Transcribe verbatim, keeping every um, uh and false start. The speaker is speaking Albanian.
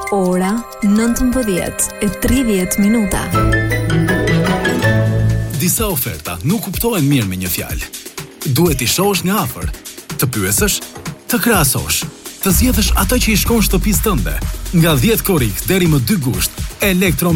Ora nëntëmbëdhjetë e tridhjetë minuta. Disa oferta nuk kuptohen mirë me një fjalë. Duhet i shohësh nga afër, të pyesësh, të krahasosh, të zgjedhësh atë që i shkon shtëpisë tënde. Nga dhjetë korrik deri më dy gusht, Elektro